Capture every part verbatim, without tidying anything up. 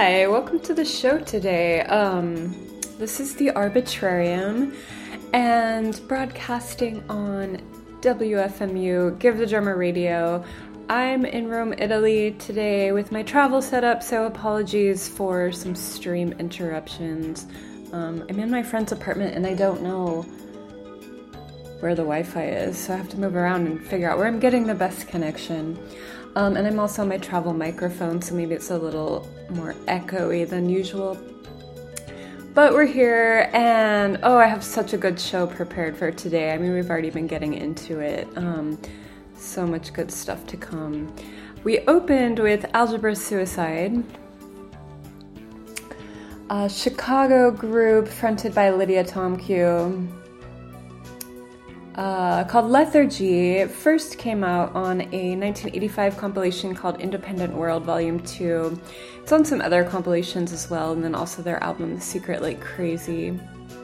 Hi, welcome to the show today. Um, this is the Arbitrarium and broadcasting on W F M U, Give the Drummer Radio. I'm in Rome, Italy today with my travel setup, so apologies for some stream interruptions. Um, I'm in my friend's apartment and I don't know where the Wi-Fi is, so I have to move around and figure out where I'm getting the best connection. Um, and I'm also on my travel microphone, so maybe it's a little more echoey than usual. But we're here, and oh, I have such a good show prepared for today. I mean, we've already been getting into it. Um, so much good stuff to come. We opened with Algebra Suicide, a Chicago group fronted by Lydia Tomku. Uh, called Lethargy. First came out on a nineteen eighty-five compilation called Independent World Volume two. It's on some other compilations as well, and then also their album The Secret Like Crazy.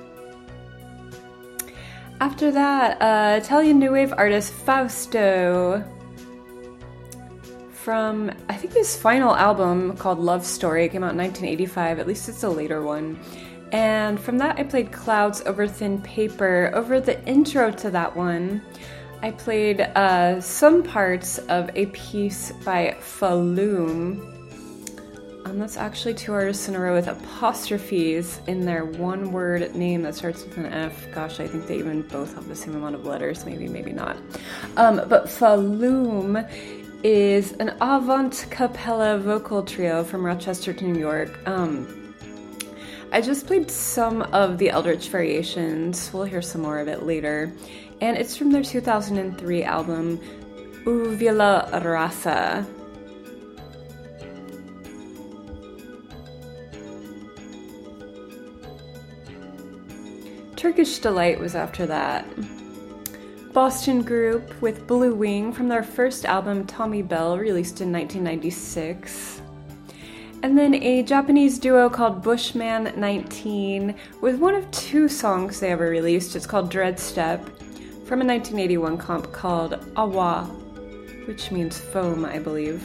After that, uh, Italian new wave artist Fausto from, I think his final album called Love Story came out in nineteen eighty-five, at least it's a later one. And from that, I played Clouds Over Thin Paper. Over the intro to that one, I played uh, some parts of a piece by Falloum. Um, that's actually two artists in a row with apostrophes in their one-word name that starts with an F. Gosh, I think they even both have the same amount of letters. Maybe, maybe not. Um, but Falloum is an avant cappella vocal trio from Rochester to New York. Um... I just played some of the Eldritch Variations. We'll hear some more of it later. And it's from their two thousand three album, Uvula Rasa. Turkish Delight was after that. Boston group with Blue Wing from their first album, Tommy Bell, released in nineteen ninety-six. And then a Japanese duo called Bushman nineteen with one of two songs they ever released. It's called Dread Step from a nineteen eighty-one comp called Awa, which means foam, I believe.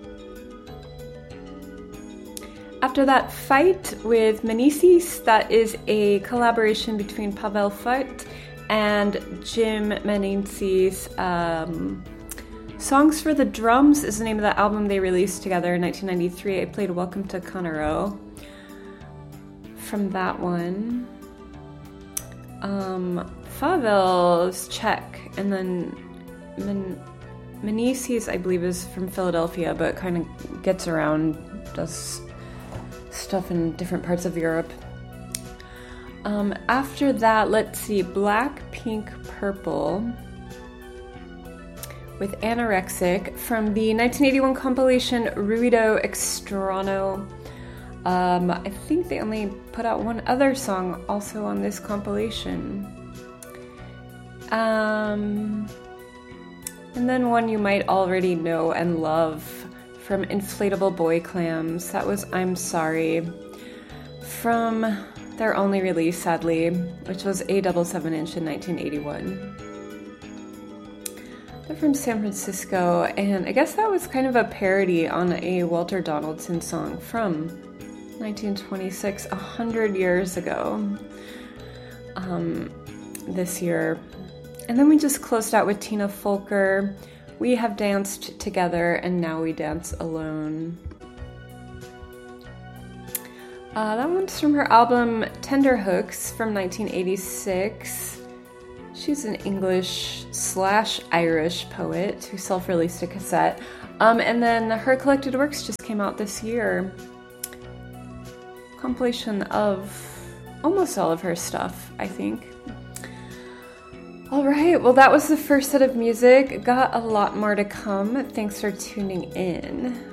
After that, Fight with Meneses. That is a collaboration between Pavel Fight and Jim Meneses. Um... Songs for the Drums is the name of the album they released together in nineteen ninety-three. I played Welcome to Conero from that one. Um, Pavel's Czech, and then Men- Meneses, I believe, is from Philadelphia, but kind of gets around, does stuff in different parts of Europe. Um, after that, let's see, Black, Pink, Purple with Anorexic from the nineteen eighty-one compilation Ruido Extraño. Um, I think they only put out one other song also on this compilation. Um, and then one you might already know and love from Inflatable Boy Clams. That was I'm Sorry from their only release, sadly, which was a double seven inch in nineteen eighty-one. They're from San Francisco, and I guess that was kind of a parody on a Walter Donaldson song from nineteen twenty-six, a hundred years ago, um, this year. And then we just closed out with Tina Folker. We have danced together, and now we dance alone. Uh, that one's from her album Tender Hooks from nineteen eighty-six. She's an English slash Irish poet who self-released a cassette. Um, and then her collected works just came out this year. Compilation of almost all of her stuff, I think. All right, well, that was the first set of music. Got a lot more to come. Thanks for tuning in.